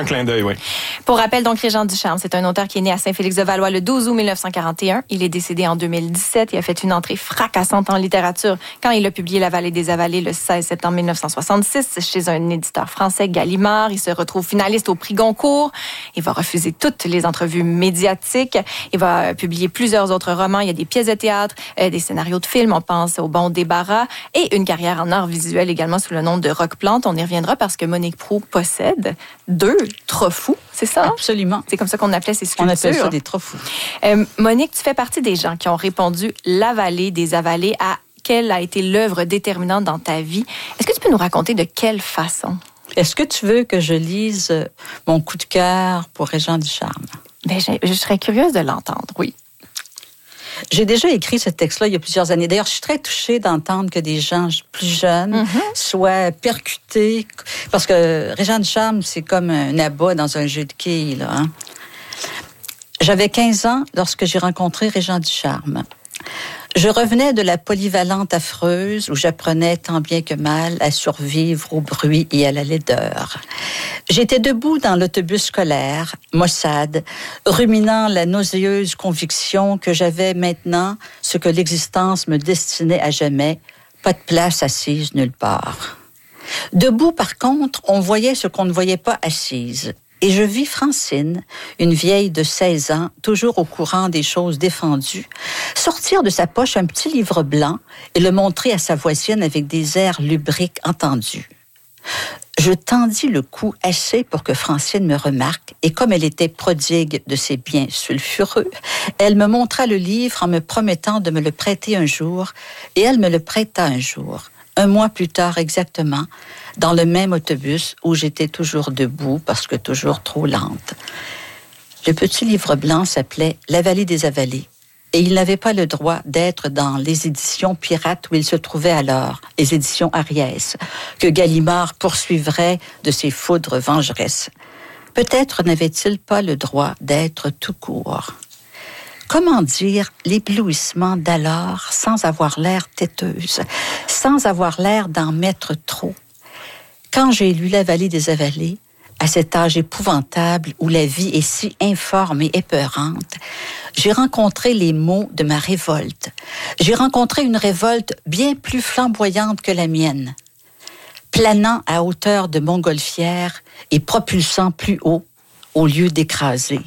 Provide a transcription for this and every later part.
un clin d'œil, oui. Pour rappel, donc, Régent Ducharme, c'est un auteur qui est né à Saint-Félix-de-Valois le 12 août 1941. Il est décédé en 2017. Il a fait une entrée fracassante en littérature quand il a publié La Vallée des Avalées le 16 septembre 1966 chez un éditeur français, Gallimard. Il se retrouve finaliste au prix Goncourt. Il va refuser toutes les entrevues médiatiques. Il va publier plusieurs autres romans. Il y a des pièces de théâtre, des scénarios de films. On pense au Bon débarras et une carrière en art visuel également sous le nom de Rock Plante. On y reviendra parce que Monique Proulx possède 2 trophées. C'est ça? Absolument. C'est comme ça qu'on appelait ces sculptures. On appelle ça des trophées. Monique, tu fais partie des gens qui ont répondu La Vallée des Avalées. À quelle a été l'œuvre déterminante dans ta vie? Est-ce que tu peux nous raconter de quelle façon? Est-ce que tu veux que je lise mon coup de cœur pour Régent Ducharme? Ben, je serais curieuse de l'entendre, oui. J'ai déjà écrit ce texte-là il y a plusieurs années. D'ailleurs, je suis très touchée d'entendre que des gens plus jeunes soient percutés. Parce que Régent Ducharme, c'est comme un abat dans un jeu de quilles, là, hein? J'avais 15 ans lorsque j'ai rencontré Régent Ducharme. Je revenais de la polyvalente affreuse où j'apprenais tant bien que mal à survivre au bruit et à la laideur. J'étais debout dans l'autobus scolaire, maussade, ruminant la nauséeuse conviction que j'avais maintenant ce que l'existence me destinait à jamais, pas de place assise nulle part. Debout, par contre, on voyait ce qu'on ne voyait pas assise. Et je vis Francine, une vieille de 16 ans, toujours au courant des choses défendues, sortir de sa poche un petit livre blanc et le montrer à sa voisine avec des airs lubriques entendus. Je tendis le cou assez pour que Francine me remarque, et comme elle était prodigue de ses biens sulfureux, elle me montra le livre en me promettant de me le prêter un jour, et elle me le prêta un jour. 1 mois plus tard exactement, dans le même autobus où j'étais toujours debout parce que toujours trop lente. Le petit livre blanc s'appelait « La Vallée des Avalées » et il n'avait pas le droit d'être dans les éditions pirates où il se trouvait alors, les éditions Ariès, que Gallimard poursuivrait de ses foudres vengeresses. Peut-être n'avait-il pas le droit d'être tout court. Comment dire l'éblouissement d'alors sans avoir l'air têteuse, sans avoir l'air d'en mettre trop? Quand j'ai lu La Vallée des Avalées, à cet âge épouvantable où la vie est si informe et épeurante, j'ai rencontré les mots de ma révolte. J'ai rencontré une révolte bien plus flamboyante que la mienne, planant à hauteur de montgolfière et propulsant plus haut au lieu d'écraser.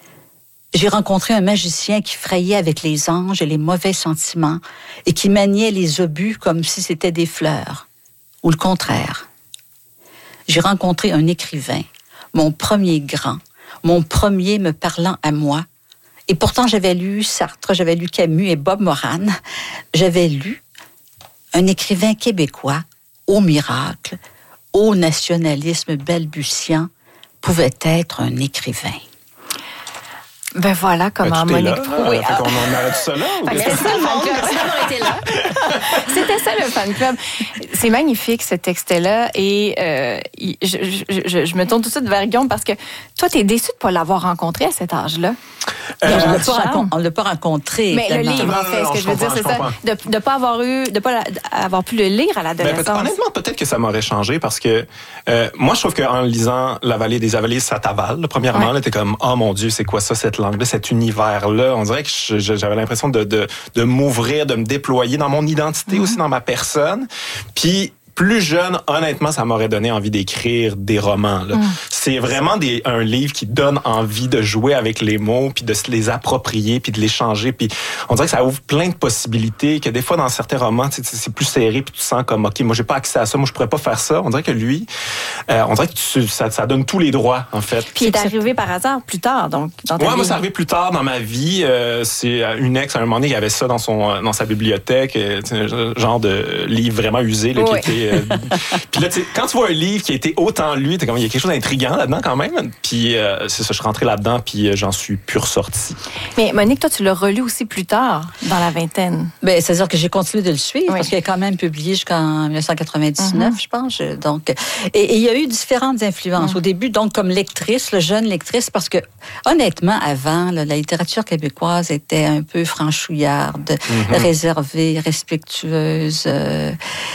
J'ai rencontré un magicien qui frayait avec les anges et les mauvais sentiments et qui maniait les obus comme si c'était des fleurs, ou le contraire. J'ai rencontré un écrivain, mon premier grand, mon premier me parlant à moi, et pourtant j'avais lu Sartre, j'avais lu Camus et Bob Moran, j'avais lu un écrivain québécois, au miracle, au nationalisme balbutiant, pouvait être un écrivain. Ben voilà comment Monique Proulx... Oui, on en arrête ça là. C'était ça le fan club. C'était ça le fan club. C'est magnifique ce texte-là et je me tourne tout de suite vers Guillaume parce que toi, t'es déçu de ne pas l'avoir rencontré à cet âge-là. On ne l'a pas rencontré. Mais le livre, en fait, ce que je veux dire, c'est ça. De ne pas avoir pu le lire à l'adolescence. Honnêtement, peut-être que ça m'aurait changé parce que moi, je trouve qu'en lisant La Vallée des Avalées, ça t'avale. Premièrement, là, t'es comme, oh mon Dieu, c'est quoi ça, cette langue-là, cet univers-là? On dirait que j'avais l'impression de m'ouvrir, de me déployer dans mon identité aussi, dans ma personne. Puis, plus jeune, honnêtement, ça m'aurait donné envie d'écrire des romans. Là. C'est vraiment un livre qui donne envie de jouer avec les mots, puis de se les approprier, puis de les changer. Puis on dirait que ça ouvre plein de possibilités, que des fois, dans certains romans, c'est plus serré, puis tu sens comme, OK, moi, j'ai pas accès à ça, moi, je pourrais pas faire ça. On dirait que lui, on dirait que ça donne tous les droits, en fait. Puis il est arrivé par hasard plus tard, donc, dans ta vie. Moi, c'est arrivé plus tard dans ma vie. C'est une ex, à un moment donné, qui avait ça dans sa bibliothèque, un genre de livre vraiment usé, là, qui était... Puis là, quand tu vois un livre qui a été autant lu, t'es comme, il y a quelque chose d'intriguant là-dedans quand même. Puis c'est ça, je suis rentré là-dedans, puis j'en suis plus ressorti. Mais Monique, toi, tu l'as relu aussi plus tard, dans la vingtaine. Ben, c'est-à-dire que j'ai continué de le suivre, parce qu'il est quand même publié jusqu'en 1999, je pense. Donc, et il y a eu différentes influences. Au début, donc, comme lectrice, jeune lectrice, parce que, honnêtement, avant, la littérature québécoise était un peu franchouillarde, réservée, respectueuse.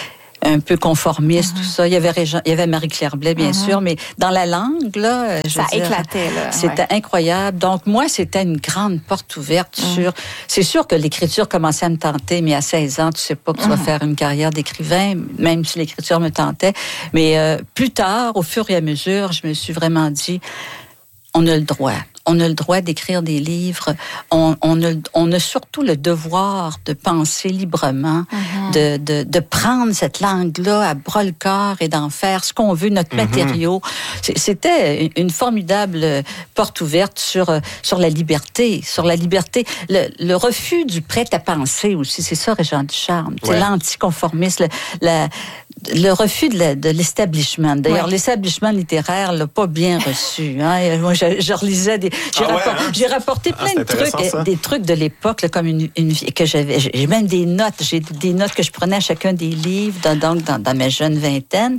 un peu conformiste, tout ça. Il y avait Marie-Claire Blais, bien sûr, mais dans la langue, là, ça éclatait, là. C'était incroyable. Donc, moi, c'était une grande porte ouverte sur... C'est sûr que l'écriture commençait à me tenter, mais à 16 ans, tu sais pas que tu vas faire une carrière d'écrivain, même si l'écriture me tentait. Mais plus tard, au fur et à mesure, je me suis vraiment dit, on a le droit. On a le droit d'écrire des livres. On a surtout le devoir de penser librement, de prendre cette langue-là à bras-le-corps et d'en faire ce qu'on veut, notre matériau. C'était une formidable porte ouverte sur la liberté. Sur la liberté. Le refus du prêt-à-penser aussi, c'est ça, Régent Ducharme. C'est l'anticonformisme, le refus de l'establishment. D'ailleurs, l'établissement littéraire l'a pas bien reçu. Hein? Moi, je relisais j'ai rapporté plein de trucs, des trucs de l'époque, là, comme une que j'avais. J'ai même des notes. J'ai des notes que je prenais à chacun des livres, dans ma jeune vingtaine.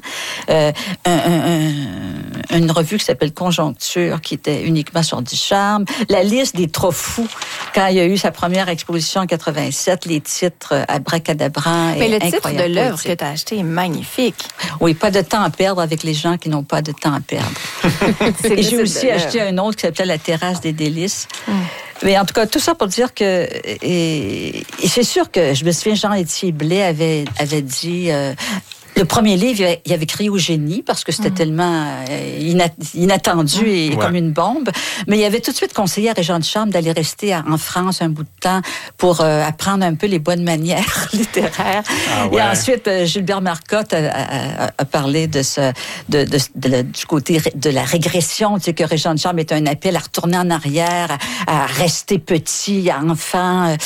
Une revue qui s'appelle Conjoncture, qui était uniquement sur Ducharme. La liste des trop fous, quand il y a eu sa première exposition en 87, les titres abracadabrants. Mais le titre de l'œuvre que tu as acheté est magnifique. Oui, pas de temps à perdre avec les gens qui n'ont pas de temps à perdre. Et j'ai aussi acheté un autre qui s'appelait La terrasse des délices. Mais en tout cas, tout ça pour dire que... Et c'est sûr que, je me souviens, Jean-Étienne Blais avait dit... Le premier livre, il avait crié au génie parce que c'était tellement inattendu et comme une bombe. Mais il avait tout de suite conseillé à Régent Ducharme d'aller rester en France un bout de temps pour apprendre un peu les bonnes manières littéraires. Et ensuite, Gilbert Marcotte a parlé du côté de la régression, tu sais, que Régent Ducharme est un appel à retourner en arrière, à rester petit, enfant.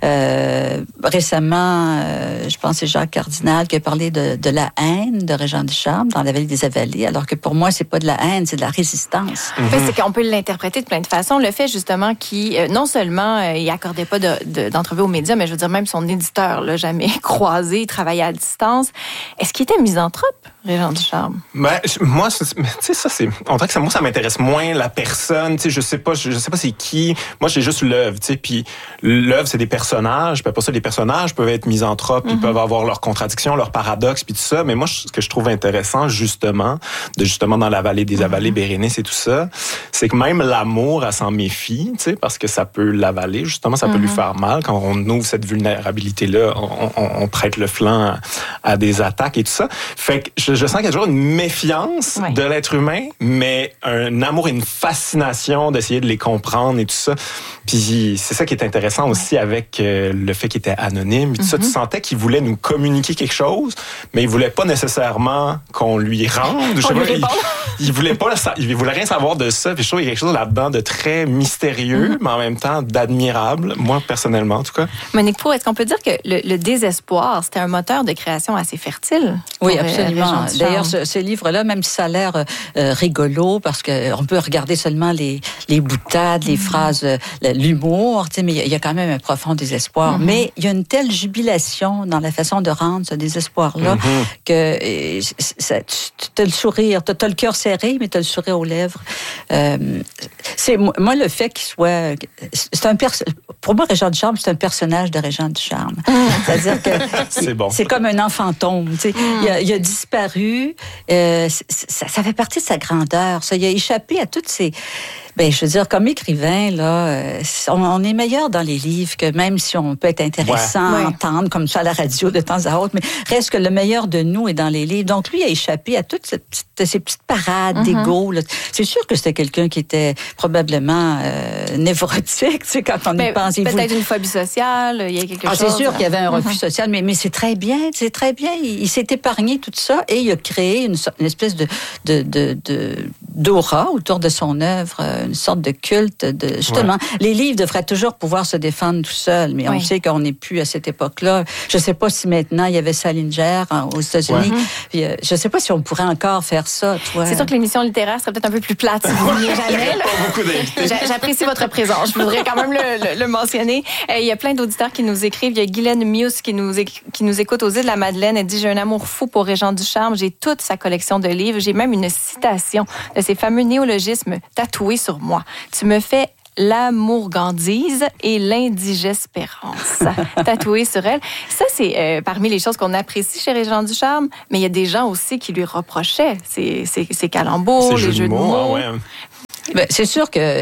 Récemment, je pense que c'est Jacques Cardinal qui a parlé de la haine de Régent Ducharme dans La vallée des avalées, alors que pour moi, c'est pas de la haine, c'est de la résistance. En fait, c'est qu'on peut l'interpréter de plein de façons. Le fait, justement, qu'il, non seulement, il accordait pas d'entrevue aux médias, mais je veux dire, même son éditeur l'a jamais croisé, il travaillait à distance. Est-ce qu'il était misanthrope, Régent Ducharme? Ben, moi, tu sais, ça, on dirait que moi, ça m'intéresse moins la personne, tu sais, je sais pas c'est qui. Moi, j'ai juste l'œuvre, tu sais, puis l'œuvre, c'est des personnages, puis pour ça, les personnages peuvent être misanthropes, ils peuvent avoir leurs contradictions, leurs paradoxes, puis tout ça. Mais moi, ce que je trouve intéressant, justement dans La vallée des avalées, Bérénice et tout ça, c'est que même l'amour, elle s'en méfie, tu sais, parce que ça peut l'avaler, justement, ça peut lui faire mal. Quand on ouvre cette vulnérabilité-là, on prête le flanc à des attaques et tout ça. Fait que je sens qu'il y a toujours une méfiance de l'être humain, mais un amour et une fascination d'essayer de les comprendre et tout ça. Puis c'est ça qui est intéressant aussi avec le fait qu'il était anonyme et tout ça. Tu sentais qu'il voulait nous communiquer quelque chose, mais il voulait pas nécessairement qu'on lui rende. Il voulait rien savoir de ça. Puis je trouve qu'il y a quelque chose là-dedans de très mystérieux, mais en même temps d'admirable. Moi, personnellement, en tout cas. Monique Proulx, est-ce qu'on peut dire que le désespoir, c'était un moteur de création assez fertile? Oui, absolument. D'ailleurs, ce livre-là, même si ça a l'air rigolo, parce qu'on peut regarder seulement les boutades, les phrases, l'humour, mais il y a quand même un profond désespoir. Mais il y a une telle jubilation dans la façon de rendre ce désespoir-là que tu as le sourire, tu as le cœur serré, mais tu as le sourire aux lèvres. Moi, le fait qu'il soit... Pour moi, Régent Ducharme, c'est un personnage de Régent Ducharme. C'est-à-dire que c'est comme un enfant fantôme. Il a disparu. Ça fait partie de sa grandeur. Ça, il a échappé à toutes ces... je veux dire, comme écrivain, là, on est meilleur dans les livres que même si on peut être intéressant à entendre comme ça à la radio de temps à autre, mais reste que le meilleur de nous est dans les livres. Donc, lui a échappé à toutes ces petites parades d'ego. Là. C'est sûr que c'était quelqu'un qui était probablement névrotique, tu sais, quand on y pense. Peut-être une phobie sociale, il y a quelque chose. C'est sûr qu'il y avait un refus social, mais c'est très bien, Il s'est épargné tout ça et il a créé une espèce d'aura autour de son œuvre, une sorte de culte. Justement, les livres devraient toujours pouvoir se défendre tout seuls, mais on sait qu'on n'est plus à cette époque-là. Je ne sais pas si maintenant, il y avait Salinger aux États-Unis. Puis, je ne sais pas si on pourrait encore faire ça. C'est sûr que l'émission littéraire serait peut-être un peu plus plate si vous veniez jamais. J'apprécie votre présence. Je voudrais quand même le mentionner. Il y a plein d'auditeurs qui nous écrivent. Il y a Guylaine Mius qui nous écoute aux Îles-de-la-Madeleine. Elle dit « J'ai un amour fou pour Régent Ducharme. J'ai toute sa collection de livres. J'ai même une citation de ces fameux néologismes tatoués sur moi. Tu me fais l'amourgandise et l'indigespérance tatouées sur elle. Ça, c'est parmi les choses qu'on apprécie chez Régent Ducharme, mais il y a des gens aussi qui lui reprochaient ces calembours, les jeux de mots. Ouais. Ben, c'est sûr que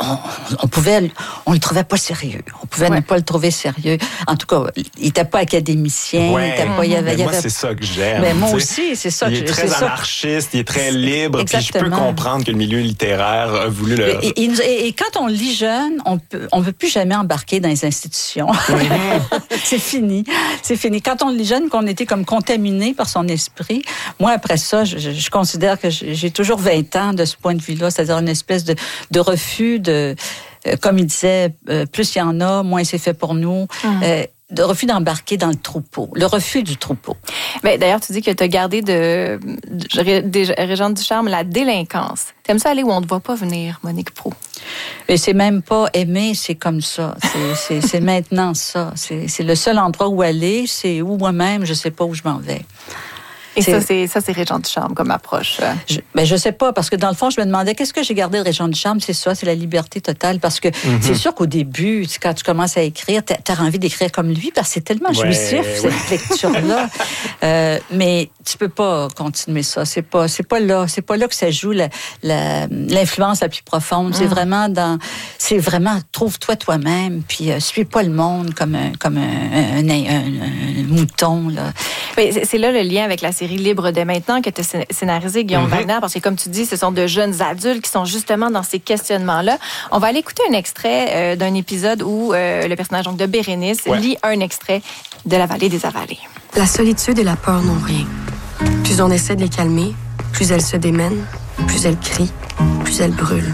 on le trouvait pas sérieux. On pouvait ne pas le trouver sérieux. En tout cas, il était pas académicien. Ouais. Il avait, moi, c'est ça que j'aime. Ben, moi aussi, c'est ça. Il est très anarchiste, il est très libre. Puis je peux comprendre que le milieu littéraire a voulu le... Et quand on lit jeune, on veut plus jamais embarquer dans les institutions. C'est fini. Quand on lit jeune, qu'on était comme contaminé par son esprit. Moi, après ça, je considère que j'ai toujours 20 ans de ce point de vue-là, c'est-à-dire une espèce de refus comme il disait, plus il y en a, moins c'est fait pour nous. De refus d'embarquer dans le troupeau, le refus du troupeau. Ben, d'ailleurs, tu dis que tu as gardé de Régent Ducharme la délinquance. T'aimes ça aller où on ne te voit pas venir, Monique Proulx? Mais c'est même pas aimer, c'est comme ça. C'est maintenant ça. C'est le seul endroit où aller, c'est où moi-même, je sais pas où je m'en vais. Et ça, c'est Régent Ducharme comme approche. Je sais pas, parce que dans le fond, je me demandais qu'est-ce que j'ai gardé de Régent Ducharme, c'est ça, c'est la liberté totale, parce que c'est sûr qu'au début, quand tu commences à écrire, t'as envie d'écrire comme lui, parce que c'est tellement jouissif, cette lecture-là. Mais tu peux pas continuer ça. C'est pas là que ça joue l'influence la plus profonde. C'est vraiment trouve-toi toi-même, puis suis pas le monde comme un mouton, là. Mais c'est là le lien avec la série Libre dès maintenant que tu as scénarisé, Guillaume Wagner, parce que comme tu dis, ce sont de jeunes adultes qui sont justement dans ces questionnements-là. On va aller écouter un extrait d'un épisode où le personnage donc, de Bérénice lit un extrait de La Vallée des Avalées. La solitude et la peur n'ont rien. Plus on essaie de les calmer, plus elles se démènent, plus elles crient, plus elles brûlent.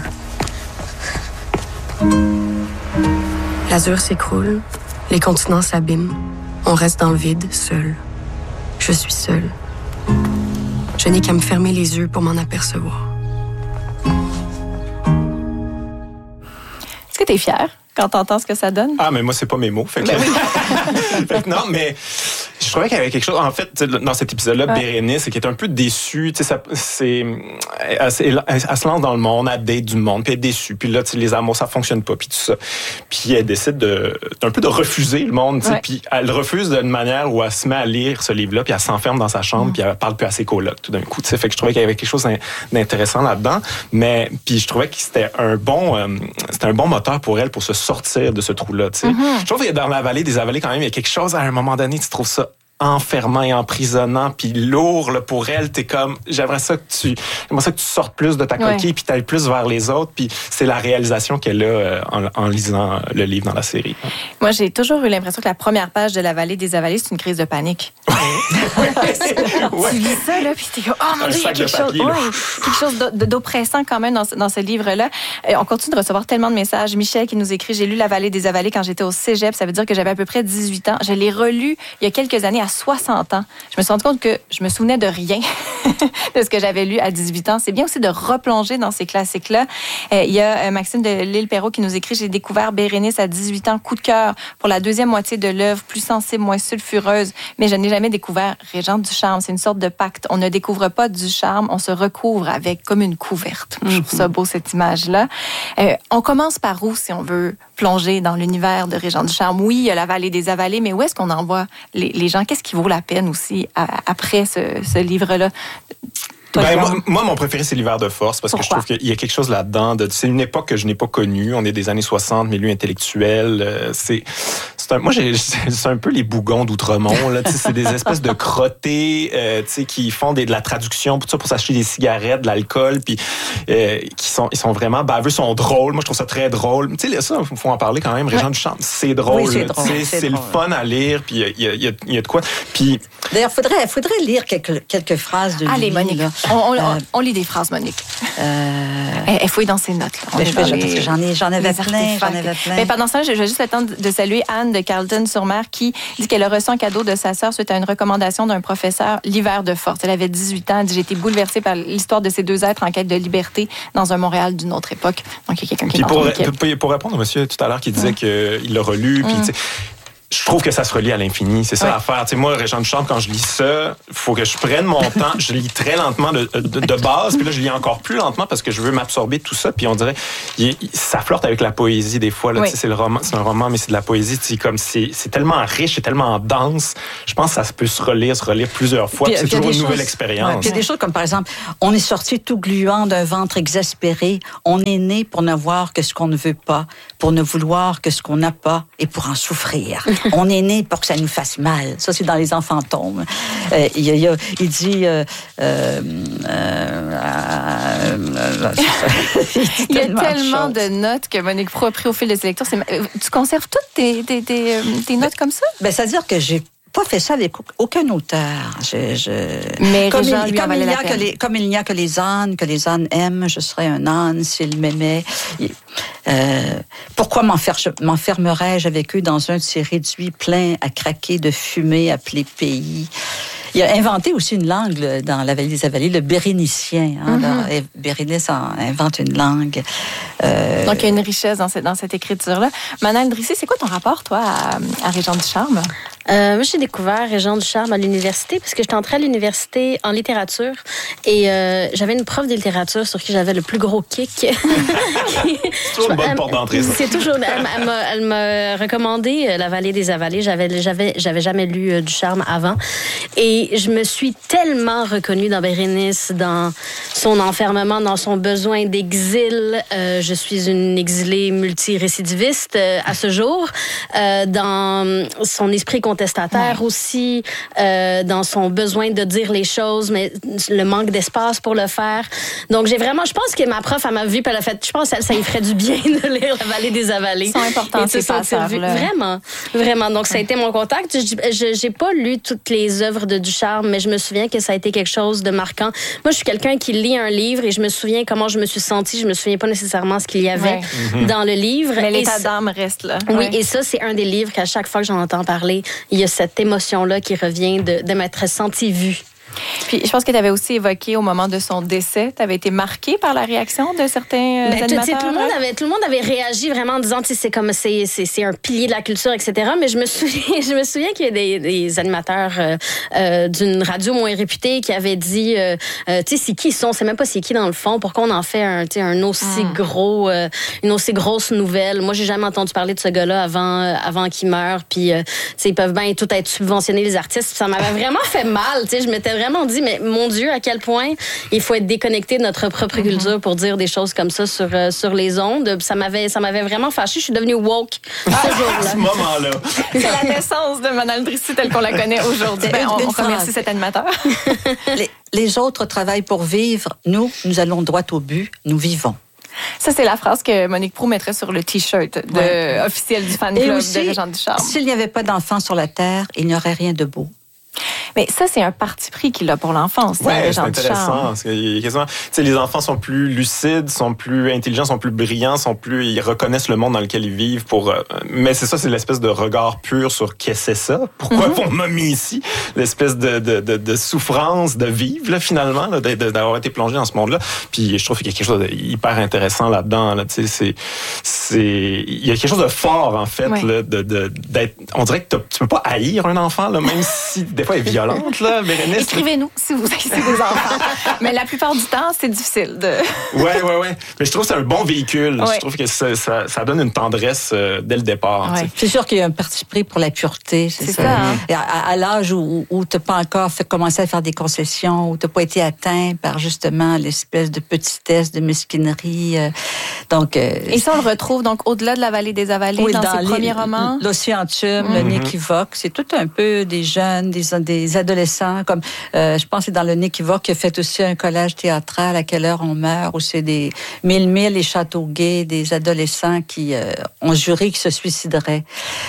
L'azur s'écroule, les continents s'abîment, on reste dans le vide, seul. Je suis seule. Je n'ai qu'à me fermer les yeux pour m'en apercevoir. Est-ce que tu es fière quand tu entends ce que ça donne? Ah, mais moi, c'est pas mes mots. Fait que non, mais je trouvais qu'il y avait quelque chose. En fait, dans cet épisode-là, Bérénice, qui est un peu déçue. Elle se lance dans le monde, elle date du monde, puis elle est déçue. Puis là, les amours, ça fonctionne pas, puis tout ça. Puis elle décide d'un peu de refuser le monde. Puis elle refuse d'une manière où elle se met à lire ce livre-là, puis elle s'enferme dans sa chambre, puis elle parle plus à ses colocs tout d'un coup. Fait que je trouvais qu'il y avait quelque chose d'intéressant là-dedans. Mais puis je trouvais que c'était un bon moteur pour elle pour se sortir de ce trou-là. Je trouve que dans La Vallée des Avalées, quand même, il y a quelque chose à un moment donné, tu trouves ça enfermant et emprisonnant, puis lourd là, pour elle. T'es comme, j'aimerais ça que tu sortes plus de ta coquille, puis t'ailles plus vers les autres. Puis c'est la réalisation qu'elle a en lisant le livre dans la série. Moi, j'ai toujours eu l'impression que la première page de La Vallée des Avalées, c'est une crise de panique. Tu lis ça, là, puis t'es comme, oh mon Dieu, il y a quelque chose d'oppressant quand même dans ce livre-là. On continue de recevoir tellement de messages. Michel qui nous écrit, j'ai lu La Vallée des Avalées quand j'étais au cégep. Ça veut dire que j'avais à peu près 18 ans. Je l'ai relu il y a quelques années à 60 ans. Je me suis rendu compte que je me souvenais de rien de ce que j'avais lu à 18 ans. C'est bien aussi de replonger dans ces classiques-là. Il y a Maxime de L'Île-Perrot qui nous écrit « J'ai découvert Bérénice à 18 ans, coup de cœur pour la deuxième moitié de l'œuvre, plus sensible, moins sulfureuse, mais je n'ai jamais découvert Régent Ducharme. C'est une sorte de pacte. On ne découvre pas Ducharme, on se recouvre avec comme une couverte. » Je trouve ça beau, cette image-là. On commence par où, si on veut plonger dans l'univers de Régent Ducharme? Oui, il y a La Vallée des Avalées, mais où est-ce qu'on envoie les gens? Qu'est-ce qui vaut la peine aussi après ce livre-là? Moi, mon préféré, c'est L'Hiver de force, parce que je trouve qu'il y a quelque chose là-dedans. C'est une époque que je n'ai pas connue. On est des années 60, milieu intellectuel. C'est un peu les bougons d'Outremont. Là, c'est des espèces de crottés qui font de la traduction pour s'acheter des cigarettes, de l'alcool, puis ils sont vraiment baveux, sont drôles. Moi, je trouve ça très drôle. Tu sais, ça, il faut en parler quand même. Régent Ducharme, c'est drôle. Oui, c'est le fun à lire, puis il y a de quoi. Puis d'ailleurs, faudrait lire quelques phrases de lui. Allez, Monique. On lit des phrases, Monique. Elle fouille dans ses notes. J'en avais plein. Mais pendant ça, j'ai juste le temps de saluer Anne de Carleton-sur-Mer qui dit qu'elle a reçu un cadeau de sa sœur suite à une recommandation d'un professeur, L'Hiver de force. Elle avait 18 ans. Elle dit, j'ai été bouleversée par l'histoire de ces deux êtres en quête de liberté dans un Montréal d'une autre époque. Donc, il y a quelqu'un qui est pour répondre au monsieur tout à l'heure qui disait qu'il l'a relu, puis je trouve que ça se relie à l'infini. C'est ça l'affaire. Tu sais, moi, Régent Ducharme, quand je lis ça, il faut que je prenne mon temps. Je lis très lentement de base, puis là, je lis encore plus lentement parce que je veux m'absorber de tout ça. Puis on dirait, ça flirte avec la poésie des fois. Là, tu sais, c'est un roman, mais c'est de la poésie. Tu sais, comme c'est tellement riche, c'est tellement dense. Je pense que ça peut se relire plusieurs fois. Puis c'est toujours une nouvelle expérience. Il y a des choses comme, par exemple, on est sorti tout gluant d'un ventre exaspéré. On est né pour ne voir que ce qu'on ne veut pas, pour ne vouloir que ce qu'on n'a pas et pour en souffrir. On est né pour que ça nous fasse mal. Ça, c'est dans Les Enfants tombent. Il dit... il y a tellement de notes que Monique Proulx a pris au fil de ses lectures. Tu conserves toutes tes notes comme ça? Ben, c'est-à-dire que j'ai pas fait ça avec aucun auteur. Mais comme il n'y a que les ânes aiment, je serais un âne s'ils m'aimaient. Pourquoi m'enfermerais-je avec eux dans un de ces réduits pleins à craquer de fumée appelé pays? Il a inventé aussi une langue dans La Vallée des Avallées, le bérénicien. Bérénice invente une langue. Donc, il y a une richesse dans cette écriture-là. Manal Drissé, c'est quoi ton rapport, toi, à Régent Ducharme? Moi, j'ai découvert Régent Ducharme à l'université parce que j'étais entrée à l'université en littérature et j'avais une prof de littérature sur qui j'avais le plus gros kick. C'est toujours une bonne porte d'entrée, ça. C'est toujours... Elle m'a recommandé La Vallée des Avallées. J'avais jamais lu Ducharme avant. Et je me suis tellement reconnue dans Bérénice, dans son enfermement, dans son besoin d'exil. Je suis une exilée multirécidiviste à ce jour. Dans son esprit contestataire aussi, dans son besoin de dire les choses, mais le manque d'espace pour le faire. Donc, je pense que ma prof, elle m'a vu, puis elle a fait, je pense que ça lui ferait du bien de lire La Vallée des Avallées. Ils sont importants, ces passages-là. Vraiment, vraiment. Donc, ça a été mon contact. J'ai pas lu toutes les œuvres de Ducharme, mais je me souviens que ça a été quelque chose de marquant. Moi, je suis quelqu'un qui lit un livre et je me souviens comment je me suis sentie. Je me souviens pas nécessairement ce qu'il y avait dans le livre. Mais l'état d'âme reste là. Oui, et ça, c'est un des livres qu'à chaque fois que j'en entends parler, il y a cette émotion-là qui revient de m'être sentie vue. Puis, je pense que tu avais aussi évoqué au moment de son décès, tu avais été marquée par la réaction de certains animateurs. Tout le monde avait réagi vraiment en disant, c'est un pilier de la culture, etc. Mais je me souviens qu'il y a des animateurs d'une radio moins réputée qui avaient dit, c'est qui ils sont, c'est même pas c'est qui dans le fond, pourquoi on en fait un aussi gros, une aussi grosse nouvelle. Moi, j'ai jamais entendu parler de ce gars-là avant qu'il meure. Puis, ils peuvent bien tout être subventionnés les artistes. Puis ça m'avait vraiment fait mal. Je m'étais vraiment dit, mais mon Dieu, à quel point il faut être déconnecté de notre propre culture pour dire des choses comme ça sur les ondes. Ça m'avait vraiment fâchée. Je suis devenue woke ce jour-là. À ce moment-là. C'est la naissance de Manal Drissé telle qu'on la connaît aujourd'hui. On remercie cet animateur. Les autres travaillent pour vivre. Nous allons droit au but. Nous vivons. Ça, c'est la phrase que Monique Proulx mettrait sur le T-shirt officiel du fan club de Régent Ducharme. S'il n'y avait pas d'enfants sur la terre, il n'y aurait rien de beau. Mais ça, c'est un parti pris qu'il a pour l'enfance. Oui, c'est intéressant. Parce que, les enfants sont plus lucides, sont plus intelligents, sont plus brillants, ils reconnaissent le monde dans lequel ils vivent. Mais c'est ça, c'est l'espèce de regard pur sur qu'est-ce que c'est ça? Pourquoi on m'a mis ici? L'espèce de souffrance de vivre, là, finalement, là, d'avoir été plongé dans ce monde-là. Puis je trouve qu'il y a quelque chose d'hyper intéressant là-dedans. Là, il y a quelque chose de fort, en fait, là, d'être... On dirait que tu peux pas haïr un enfant, là, même si des fois il est violent. Là, Bérénice. Écrivez-nous si vous avez des enfants. Mais la plupart du temps, c'est difficile. Oui. Mais je trouve que c'est un bon véhicule. Je trouve que ça donne une tendresse dès le départ. Ouais. C'est sûr qu'il y a un parti pris pour la pureté. C'est ça. Hein? À l'âge où tu n'as pas encore commencé à faire des concessions, où tu n'as pas été atteint par justement l'espèce de petitesse, de mesquinerie. Et ça, on le retrouve donc au-delà de La Vallée des Avallées, dans ses premiers romans. L'Océantume, le Néquivoque, c'est tout un peu des jeunes, des adolescents, comme je pense que c'est dans le Néquivoque qui a fait aussi un collège théâtral, À quelle heure on meurt, où c'est des mille et châteaux gays, des adolescents qui ont juré qu'ils se suicideraient.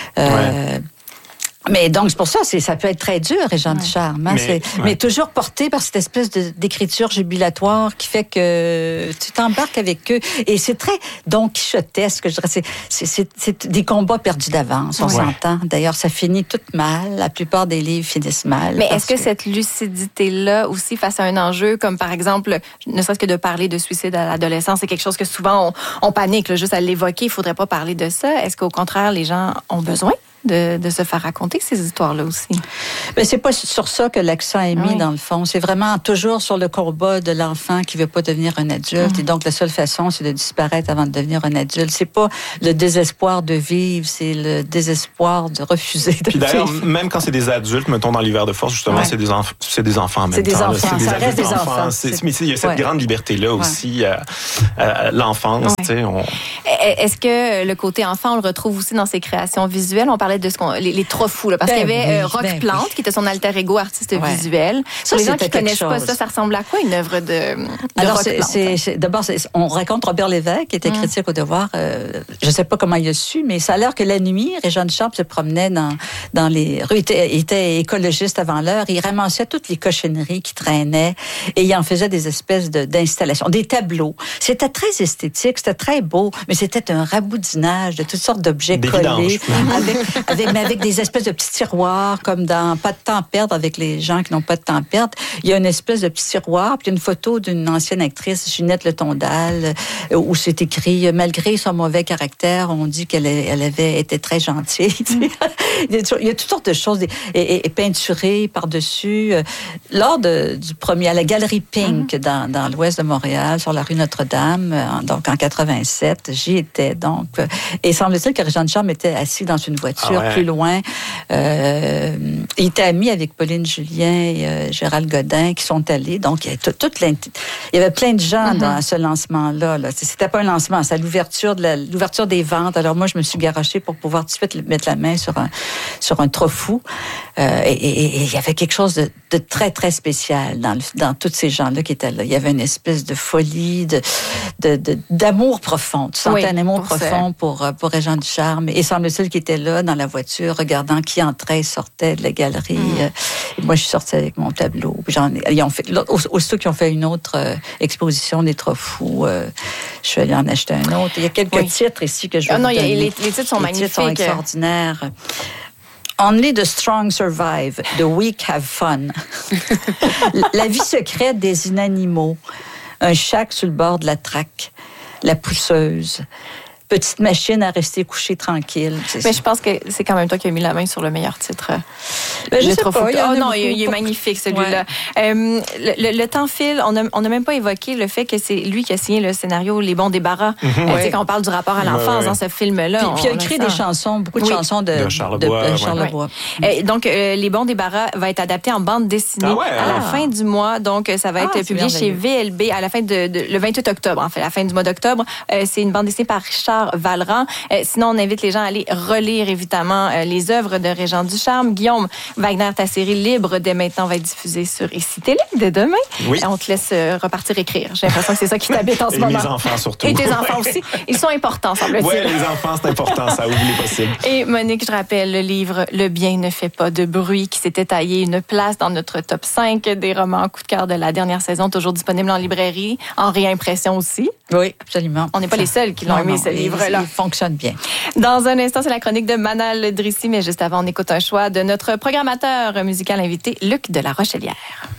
Mais donc, c'est pour ça, ça peut être très dur, Régent Ducharme. Hein? Mais toujours porté par cette espèce d'écriture jubilatoire qui fait que tu t'embarques avec eux. Et c'est très Don Quichotesque, je dirais. C'est des combats perdus d'avance, on s'entend. D'ailleurs, ça finit tout mal. La plupart des livres finissent mal. Mais est-ce que cette lucidité-là aussi face à un enjeu, comme par exemple, ne serait-ce que de parler de suicide à l'adolescence, c'est quelque chose que souvent on panique, là, juste à l'évoquer, il faudrait pas parler de ça. Est-ce qu'au contraire, les gens ont besoin de se faire raconter ces histoires-là aussi. Mais c'est pas sur ça que l'accent est mis, dans le fond. C'est vraiment toujours sur le combat de l'enfant qui veut pas devenir un adulte. Et donc, la seule façon, c'est de disparaître avant de devenir un adulte. C'est pas le désespoir de vivre, c'est le désespoir de refuser de Puis d'ailleurs, vivre. même quand c'est des adultes, mettons dans l'hiver de force, justement, c'est des enfants en même C'est des temps. enfants, C'est des ça adultes reste des enfants. enfants. Mais il y a cette grande liberté-là aussi, l'enfance. Tu sais, Est-ce que le côté enfant, on le retrouve aussi dans ses créations visuelles? On parlait de les trop fous, là, parce qu'il y avait Rock Plante, qui était son alter ego artiste visuel. Ça, pour les gens qui c'était connaissent quelque pas chose. ça ressemble à quoi une œuvre de Alors, Rock Plante? d'abord, on raconte Robert Lévesque, qui était critique au Devoir. Je ne sais pas comment il a su, mais ça a l'air que la nuit, Régent Ducharme se promenait dans les rues. Il était écologiste avant l'heure. Il ramassait toutes les cochonneries qui traînaient et il en faisait des espèces d'installations, des tableaux. C'était très esthétique, c'était très beau, mais c'était un raboudinage de toutes sortes d'objets collés, avec des espèces de petits tiroirs, comme dans Pas de temps à perdre, avec les gens qui n'ont pas de temps à perdre. Il y a une espèce de petit tiroir, puis une photo d'une ancienne actrice, Ginette Le Tondal, où c'est écrit, malgré son mauvais caractère, on dit qu'elle avait été très gentille. Il y a toutes sortes de choses, et peinturées par-dessus. Lors du premier, à la Galerie Pink, dans l'ouest de Montréal, sur la rue Notre-Dame, donc en 87, j'y étais, donc. Et semble-t-il que Régent Ducharme était assis dans une voiture plus loin. Il était ami avec Pauline Julien et Gérald Godin qui sont allés. Donc, il y avait plein de gens dans ce lancement-là. C'était pas un lancement, c'est l'ouverture des ventes. Alors moi, je me suis garochée pour pouvoir tout de suite mettre la main sur un trop fou. Et il y avait quelque chose de très, très spécial dans tous ces gens-là qui étaient là. Il y avait une espèce de folie, d'amour profond. Tu sentais un amour profond pour Régent Ducharme. Et semble-t-il qu'il était là dans la voiture, regardant qui entrait et sortait de la galerie. Et moi, je suis sortie avec mon tableau. Aussitôt qu'ils ont fait une autre exposition des trop fous, je suis allée en acheter un autre. Il y a quelques titres ici que je vais vous donner. Les titres sont magnifiques. Les titres sont extraordinaires. Only the strong survive, the weak have fun. La vie secrète des inanimaux. Un chac sur le bord de la traque. La pousseuse. Petite machine à rester couchée tranquille. Mais je pense que c'est quand même toi qui as mis la main sur le meilleur titre. Je sais pas. Il est magnifique, celui-là. Le temps file. On n'a même pas évoqué le fait que c'est lui qui a signé le scénario Les bons débarras. Quand on parle du rapport à l'enfance dans ce film-là. Puis il a écrit des chansons, beaucoup de chansons de Charlebois. Donc, Les bons débarras va être adapté en bande dessinée à la fin du mois. Donc, ça va être publié chez VLB à la fin le 28 octobre, en fait, la fin du mois d'octobre. C'est une bande dessinée par Richard Valran. Sinon, on invite les gens à aller relire, évidemment, les œuvres de Régent Ducharme. Guillaume Wagner, ta série Libre, dès maintenant, va être diffusée sur ICI Télé dès demain. Oui. On te laisse repartir écrire. J'ai l'impression que c'est ça qui t'habite en ce moment. Et mes enfants, surtout. Et tes enfants aussi. Ils sont importants, semble-t-il. Oui, les enfants, c'est important, ça ouvre les possibles. Et Monique, je rappelle le livre Le bien ne fait pas de bruit qui s'était taillé une place dans notre top 5 des romans coup de cœur de la dernière saison, toujours disponible en librairie, en réimpression aussi. Oui, absolument. On n'est pas les seuls qui l'ont aimé, ce livre-là. Il fonctionne bien. Dans un instant, c'est la chronique de Manal Drissi, mais juste avant, on écoute un choix de notre programmateur musical invité, Luc de la Rochelière.